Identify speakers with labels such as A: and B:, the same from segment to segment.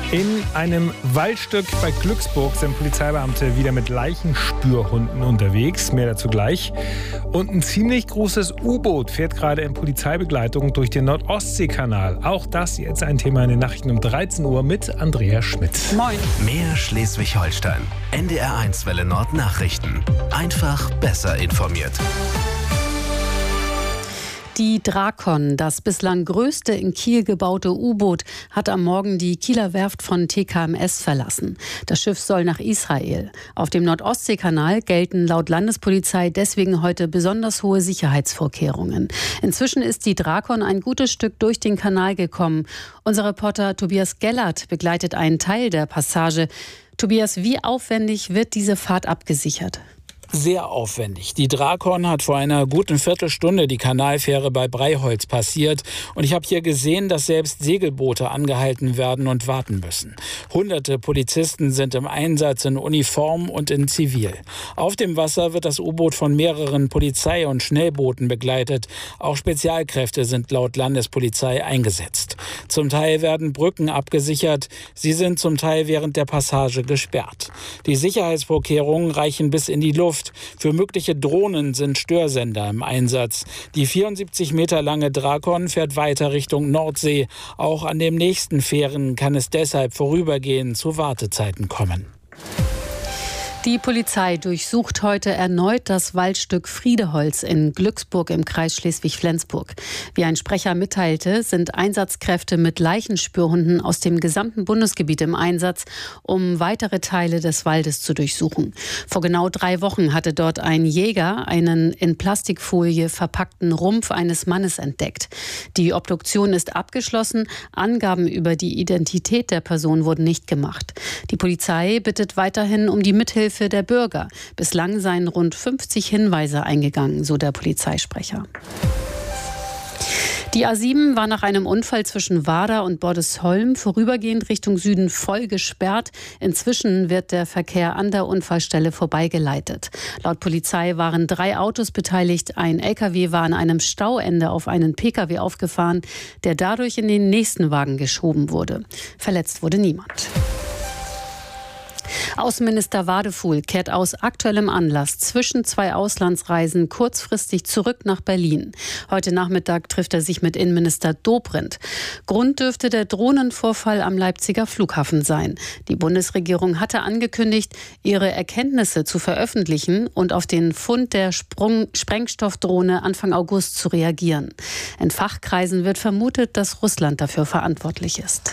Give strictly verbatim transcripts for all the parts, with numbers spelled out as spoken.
A: In einem Waldstück bei Glücksburg sind Polizeibeamte wieder mit Leichenspürhunden unterwegs. Mehr dazu gleich. Und ein ziemlich großes U-Boot fährt gerade in Polizeibegleitung durch den Nordostseekanal. Auch das jetzt ein Thema in den Nachrichten um dreizehn Uhr mit Andrea Schmidt.
B: Moin.
C: Mehr Schleswig-Holstein. N D R eins Welle Nord Nachrichten. Einfach besser informiert.
B: Die Drakon, das bislang größte in Kiel gebaute U-Boot, hat am Morgen die Kieler Werft von T K M S verlassen. Das Schiff soll nach Israel. Auf dem Nordostseekanal gelten laut Landespolizei deswegen heute besonders hohe Sicherheitsvorkehrungen. Inzwischen ist die Drakon ein gutes Stück durch den Kanal gekommen. Unser Reporter Tobias Gellert begleitet einen Teil der Passage. Tobias, wie aufwendig wird diese Fahrt abgesichert?
D: Sehr aufwendig. Die Drakon hat vor einer guten Viertelstunde die Kanalfähre bei Breiholz passiert. Und ich habe hier gesehen, dass selbst Segelboote angehalten werden und warten müssen. Hunderte Polizisten sind im Einsatz in Uniform und in Zivil. Auf dem Wasser wird das U-Boot von mehreren Polizei- und Schnellbooten begleitet. Auch Spezialkräfte sind laut Landespolizei eingesetzt. Zum Teil werden Brücken abgesichert. Sie sind zum Teil während der Passage gesperrt. Die Sicherheitsvorkehrungen reichen bis in die Luft. Für mögliche Drohnen sind Störsender im Einsatz. Die vierundsiebzig Meter lange Drakon fährt weiter Richtung Nordsee. Auch an dem nächsten Fähren kann es deshalb vorübergehend zu Wartezeiten kommen.
B: Die Polizei durchsucht heute erneut das Waldstück Friedeholz in Glücksburg im Kreis Schleswig-Flensburg. Wie ein Sprecher mitteilte, sind Einsatzkräfte mit Leichenspürhunden aus dem gesamten Bundesgebiet im Einsatz, um weitere Teile des Waldes zu durchsuchen. Vor genau drei Wochen hatte dort ein Jäger einen in Plastikfolie verpackten Rumpf eines Mannes entdeckt. Die Obduktion ist abgeschlossen. Angaben über die Identität der Person wurden nicht gemacht. Die Polizei bittet weiterhin um die Mithilfe der Bürger. Bislang seien rund fünfzig Hinweise eingegangen, so der Polizeisprecher. Die A sieben war nach einem Unfall zwischen Warda und Bordesholm vorübergehend Richtung Süden voll gesperrt. Inzwischen wird der Verkehr an der Unfallstelle vorbeigeleitet. Laut Polizei waren drei Autos beteiligt. Ein L K W war an einem Stauende auf einen P K W aufgefahren, der dadurch in den nächsten Wagen geschoben wurde. Verletzt wurde niemand. Außenminister Wadefuhl kehrt aus aktuellem Anlass zwischen zwei Auslandsreisen kurzfristig zurück nach Berlin. Heute Nachmittag trifft er sich mit Innenminister Dobrindt. Grund dürfte der Drohnenvorfall am Leipziger Flughafen sein. Die Bundesregierung hatte angekündigt, ihre Erkenntnisse zu veröffentlichen und auf den Fund der Sprung- Sprengstoffdrohne Anfang August zu reagieren. In Fachkreisen wird vermutet, dass Russland dafür verantwortlich ist.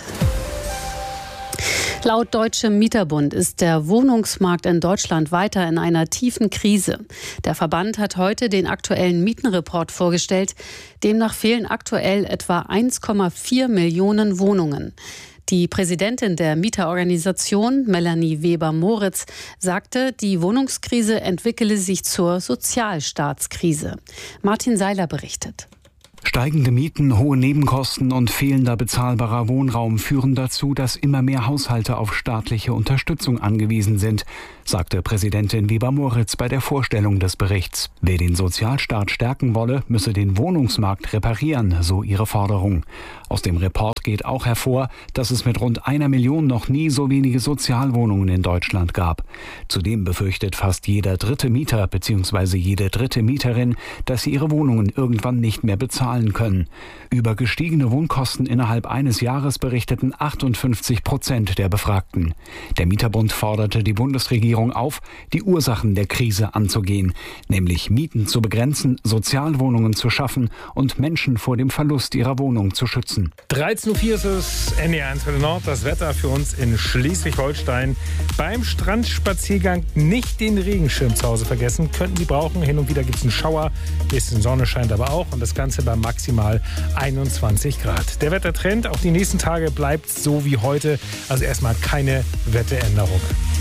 B: Laut Deutschem Mieterbund ist der Wohnungsmarkt in Deutschland weiter in einer tiefen Krise. Der Verband hat heute den aktuellen Mietenreport vorgestellt. Demnach fehlen aktuell etwa eins Komma vier Millionen Wohnungen. Die Präsidentin der Mieterorganisation, Melanie Weber-Moritz, sagte, die Wohnungskrise entwickele sich zur Sozialstaatskrise. Martin Seiler berichtet.
E: Steigende Mieten, hohe Nebenkosten und fehlender bezahlbarer Wohnraum führen dazu, dass immer mehr Haushalte auf staatliche Unterstützung angewiesen sind, sagte Präsidentin Weber-Moritz bei der Vorstellung des Berichts. Wer den Sozialstaat stärken wolle, müsse den Wohnungsmarkt reparieren, so ihre Forderung. Aus dem Report geht auch hervor, dass es mit rund einer Million noch nie so wenige Sozialwohnungen in Deutschland gab. Zudem befürchtet fast jeder dritte Mieter bzw. jede dritte Mieterin, dass sie ihre Wohnungen irgendwann nicht mehr bezahlen können. Über gestiegene Wohnkosten innerhalb eines Jahres berichteten achtundfünfzig Prozent der Befragten. Der Mieterbund forderte die Bundesregierung auf, die Ursachen der Krise anzugehen, nämlich Mieten zu begrenzen, Sozialwohnungen zu schaffen und Menschen vor dem Verlust ihrer Wohnung zu schützen.
A: dreizehn Uhr vier ist es, N D R eins Welle Nord, das Wetter für uns in Schleswig-Holstein. Beim Strandspaziergang nicht den Regenschirm zu Hause vergessen, könnten Sie brauchen. Hin und wieder gibt es einen Schauer, bisschen Sonne scheint aber auch und das Ganze bei maximal einundzwanzig Grad. Der Wettertrend auf die nächsten Tage bleibt so wie heute, also erstmal keine Wetteränderung.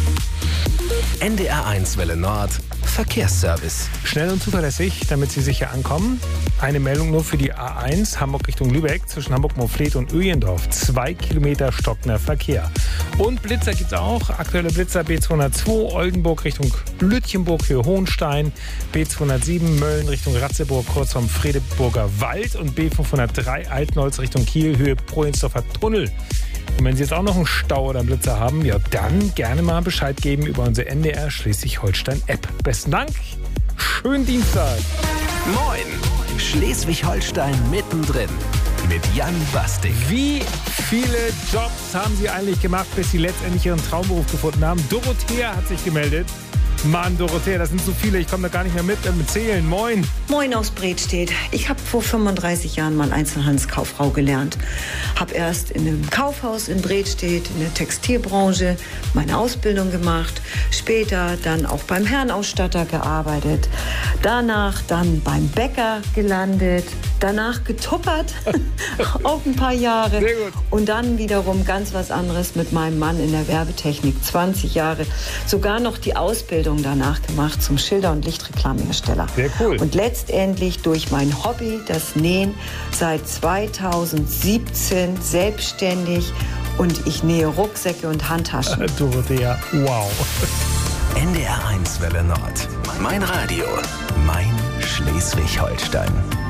C: N D R eins Welle Nord Verkehrsservice.
A: Schnell und zuverlässig, damit Sie sicher ankommen. Eine Meldung nur für die A eins Hamburg Richtung Lübeck zwischen Hamburg-Moorfleet und Öjendorf. Zwei Kilometer stockender Verkehr. Und Blitzer gibt es auch. Aktuelle Blitzer B zweihundertzwei Oldenburg Richtung Lütchenburg, Höhe Hohenstein. B zweihundertsieben Mölln Richtung Ratzeburg kurz vom Fredeburger Wald. Und B fünfhundertdrei Altenholz Richtung Kiel, Höhe Prohensdorfer Tunnel. Und wenn Sie jetzt auch noch einen Stau oder einen Blitzer haben, ja, dann gerne mal Bescheid geben über unsere N D R Schleswig-Holstein-App. Besten Dank. Schönen Dienstag.
C: Moin. Schleswig-Holstein mittendrin. Mit Jan Basting.
A: Wie viele Jobs haben Sie eigentlich gemacht, bis Sie letztendlich Ihren Traumberuf gefunden haben? Dorothea hat sich gemeldet. Mann, Dorothea, das sind so viele, ich komme da gar nicht mehr mit, äh, mit zählen. Moin.
F: Moin aus Bredstedt. Ich habe vor fünfunddreißig Jahren mal Einzelhandelskauffrau gelernt. Habe erst in einem Kaufhaus in Bredstedt, in der Textilbranche, meine Ausbildung gemacht. Später dann auch beim Herrenausstatter gearbeitet. Danach dann beim Bäcker gelandet. Danach getuppert, auch ein paar Jahre.
A: Sehr gut.
F: Und dann wiederum ganz was anderes mit meinem Mann in der Werbetechnik. zwanzig Jahre. Sogar noch die Ausbildung danach gemacht zum Schilder- und Lichtreklamehersteller.
A: Sehr cool.
F: Und letztendlich durch mein Hobby, das Nähen, seit zweitausendsiebzehn selbstständig. Und ich nähe Rucksäcke und Handtaschen.
A: Dorothea, wow.
C: N D R eins Welle Nord. Mein Radio. Mein Schleswig-Holstein.